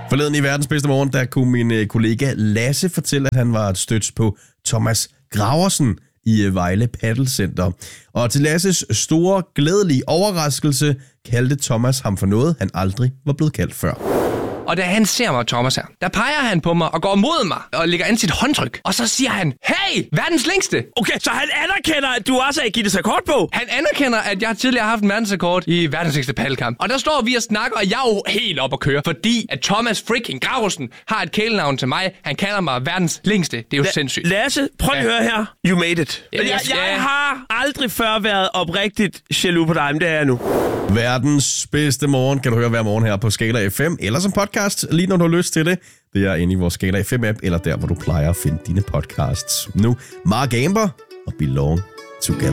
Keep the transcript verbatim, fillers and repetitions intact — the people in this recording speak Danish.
Forleden i Verdens Bedste Morgen, der kunne min kollega Lasse fortælle, at han var stødt på Thomas Graversen i Vejle Paddelcenter. Og til Lasses store, glædelige overraskelse kaldte Thomas ham for noget, han aldrig var blevet kaldt før. Og da han ser mig, Thomas her, der peger han på mig og går mod mig og lægger an sit håndtryk. Og så siger han, hey, verdens længste. Okay, så han anerkender, at du også har Guinness rekord på? Han anerkender, at jeg tidligere har haft en verdensrekord i verdens længste paddelkamp. Og der står vi og snakker, og jeg er jo helt op at køre, fordi at Thomas freaking Graversen har et kælenavn til mig. Han kalder mig verdens længste. Det er jo La- sindssygt. Lasse, prøv at ja. høre her. You made it. Ja, jeg, jeg, jeg har aldrig før været oprigtigt jaloux på dig, men det er jeg nu. Verdens Bedste Morgen kan du høre hver morgen her på Skala F M, eller som podcast, lige når du har lyst til det. Det er inde i vores Skala F M-app, eller der, hvor du plejer at finde dine podcasts. Nu, Mark Amber og Belong Together.